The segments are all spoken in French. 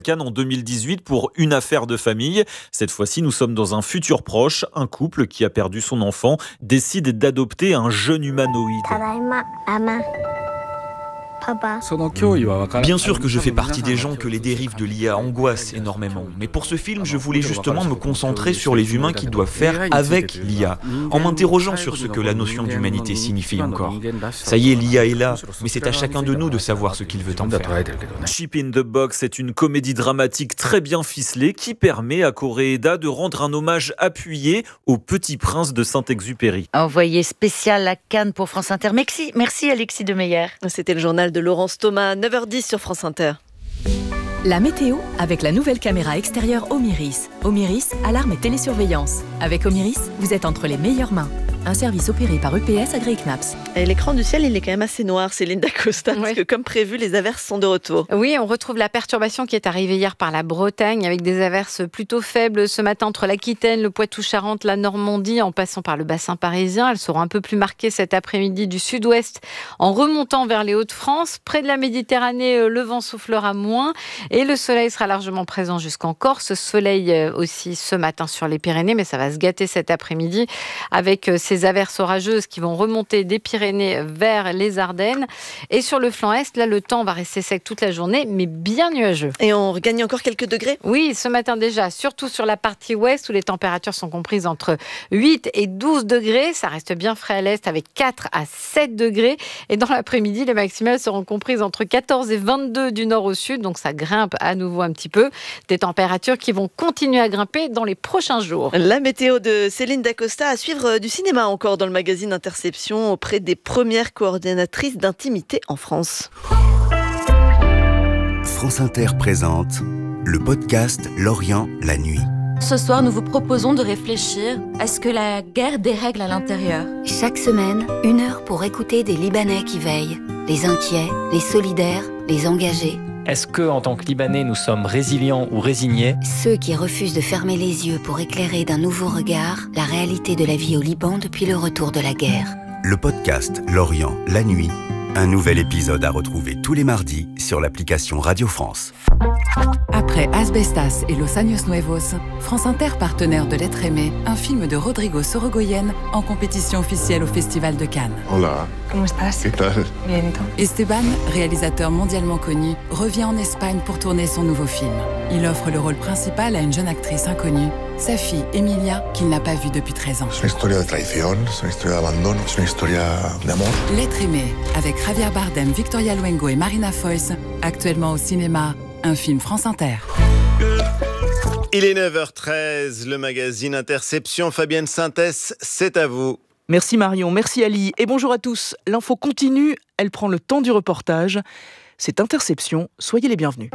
Cannes en 2018 pour Une affaire de famille. Cette fois-ci, nous sommes dans un futur proche. Un couple qui a perdu son enfant décide d'adopter un jeune humanoïde. Bien sûr que je fais partie des gens que les dérives de l'IA angoissent énormément. Mais pour ce film, je voulais justement me concentrer sur les humains qui doivent faire avec l'IA, en m'interrogeant sur ce que la notion d'humanité signifie encore. Ça y est, l'IA est là, mais c'est à chacun de nous de savoir ce qu'il veut en faire. Chip in the Box est une comédie dramatique très bien ficelée qui permet à Koreeda de rendre un hommage appuyé au Petit Prince de Saint-Exupéry. Envoyé spécial à Cannes pour France Inter. Merci Alexis Demeyer. C'était le journal de Laurence Thomas, 9h10 sur France Inter. La météo avec la nouvelle caméra extérieure Omiris. Omiris, alarme et télésurveillance. Avec Omiris, vous êtes entre les meilleures mains. Un service opéré par EPS Agri-Knaps. Et l'écran du ciel, il est quand même assez noir, Céline Dacosta, parce que comme prévu, les averses sont de retour. Oui, on retrouve la perturbation qui est arrivée hier par la Bretagne, avec des averses plutôt faibles ce matin entre l'Aquitaine, le Poitou-Charentes, la Normandie, en passant par le bassin parisien. Elles seront un peu plus marquées cet après-midi du sud-ouest, en remontant vers les Hauts-de-France. Près de la Méditerranée, le vent soufflera moins et le soleil sera largement présent jusqu'en Corse. Soleil aussi ce matin sur les Pyrénées, mais ça va se gâter cet après-midi avec ces averses orageuses qui vont remonter des Pyrénées vers les Ardennes. Et sur le flanc est, là, le temps va rester sec toute la journée, mais bien nuageux. Et on regagne encore quelques degrés ? Oui, ce matin déjà, surtout sur la partie ouest où les températures sont comprises entre 8 et 12 degrés. Ça reste bien frais à l'est avec 4 à 7 degrés. Et dans l'après-midi, les maximales seront comprises entre 14 et 22 du nord au sud. Donc ça grimpe à nouveau un petit peu. Des températures qui vont continuer à grimper dans les prochains jours. La météo de Céline Dacosta, à suivre du cinéma encore dans le magazine Interception auprès des premières coordinatrices d'intimité en France. France Inter présente le podcast L'Orient, la nuit. Ce soir, nous vous proposons de réfléchir à ce que la guerre dérègle à l'intérieur. Chaque semaine, 1 heure pour écouter des Libanais qui veillent. Les inquiets, les solidaires, les engagés. Est-ce que, en tant que Libanais, nous sommes résilients ou résignés ? Ceux qui refusent de fermer les yeux pour éclairer d'un nouveau regard la réalité de la vie au Liban depuis le retour de la guerre. Le podcast L'Orient, la nuit. Un nouvel épisode à retrouver tous les mardis sur l'application Radio France. Après Asbestas et Los Años Nuevos, France Inter, partenaire de L'être aimé, un film de Rodrigo Sorogoyen en compétition officielle au Festival de Cannes. Hola. ¿Cómo estás? ¿Qué tal? Bien, ¿y tú? Esteban, réalisateur mondialement connu, revient en Espagne pour tourner son nouveau film. Il offre le rôle principal à une jeune actrice inconnue, sa fille Emilia, qu'il n'a pas vue depuis 13 ans. C'est une histoire de traición, c'est une histoire d'abandon, c'est une histoire d'amour. L'être aimé, avec Javier Bardem, Victoria Luengo et Marina Foïs, actuellement au cinéma, un film France Inter. Il est 9h13, le magazine Interception. Fabienne Synthès, c'est à vous. Merci Marion, merci Ali et bonjour à tous. L'info continue, elle prend le temps du reportage. C'est Interception, soyez les bienvenus.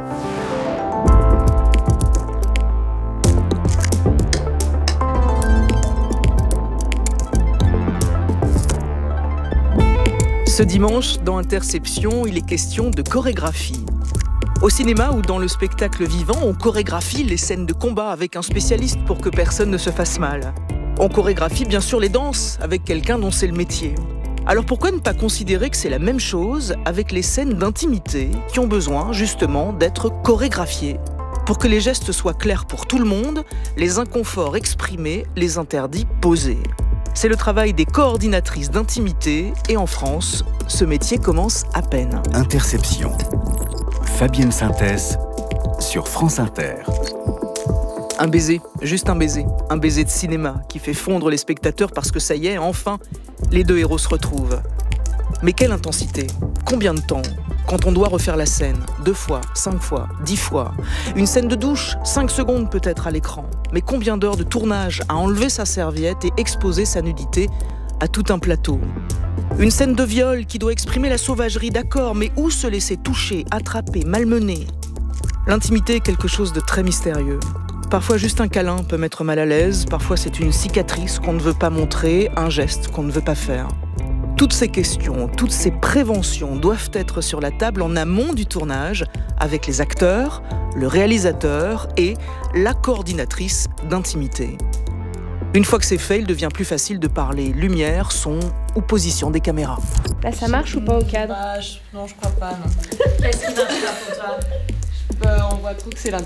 Ce dimanche, dans Interception, il est question de chorégraphie. Au cinéma ou dans le spectacle vivant, on chorégraphie les scènes de combat avec un spécialiste pour que personne ne se fasse mal. On chorégraphie bien sûr les danses avec quelqu'un dont c'est le métier. Alors pourquoi ne pas considérer que c'est la même chose avec les scènes d'intimité qui ont besoin justement d'être chorégraphiées pour que les gestes soient clairs pour tout le monde, les inconforts exprimés, les interdits posés. C'est le travail des coordinatrices d'intimité et en France, ce métier commence à peine. Interception. Fabienne Synthès sur France Inter. Un baiser, juste un baiser de cinéma qui fait fondre les spectateurs parce que ça y est, enfin, les deux héros se retrouvent. Mais quelle intensité ? Combien de temps ? Quand on doit refaire la scène, 2 fois, 5 fois, 10 fois. Une scène de douche, 5 secondes peut-être à l'écran. Mais combien d'heures de tournage à enlever sa serviette et exposer sa nudité à tout un plateau ? Une scène de viol qui doit exprimer la sauvagerie, d'accord, mais où se laisser toucher, attraper, malmener ? L'intimité est quelque chose de très mystérieux. Parfois, juste un câlin peut mettre mal à l'aise, parfois c'est une cicatrice qu'on ne veut pas montrer, un geste qu'on ne veut pas faire. Toutes ces questions, toutes ces préventions doivent être sur la table en amont du tournage avec les acteurs, le réalisateur et la coordinatrice d'intimité. Une fois que c'est fait, il devient plus facile de parler lumière, son ou position des caméras. Là, ça marche ou pas au cadre ? Non, je crois pas, non. Qu'est-ce qui marche pas pour toi ? On voit trop que c'est